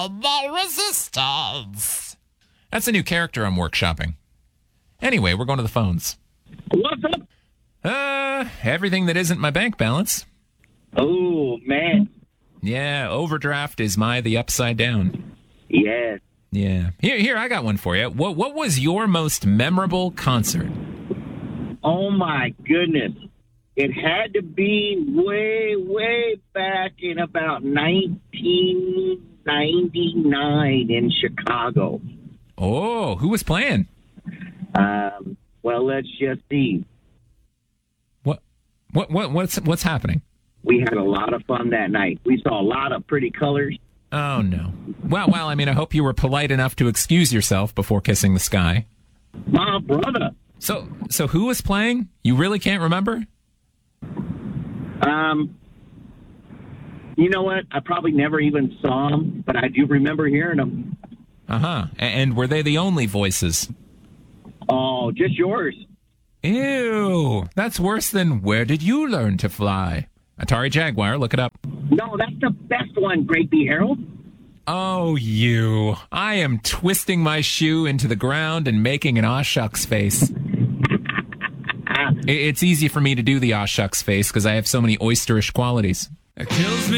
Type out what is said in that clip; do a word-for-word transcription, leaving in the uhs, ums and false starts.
my resistance. That's a new character I'm workshopping. Anyway, we're going to the phones. What's up? Uh, everything that isn't my bank balance. Oh, man. Yeah, overdraft is my the upside down. Yes. Yeah. Here, here, I got one for you. What, what was your most memorable concert? Oh, my goodness. It had to be way, way back in about nineteen ninety-nine in Chicago. Oh, who was playing? Um, well, let's just see. What, what, what, what's, what's happening? We had a lot of fun that night. We saw a lot of pretty colors. Oh, no. Well, well, I mean, I hope you were polite enough to excuse yourself before kissing the sky. My brother. So, so who was playing? You really can't remember? Um, you know what? I probably never even saw them, but I do remember hearing them. Uh-huh. And were they the only voices? Oh, just yours. Ew. That's worse than Where Did You Learn to Fly? Atari Jaguar, look it up. No, that's the best one, Great B. Harold. Oh, you. I am twisting my shoe into the ground and making an aw shucks face. It's easy for me to do the aw shucks face because I have so many oysterish qualities. It kills me.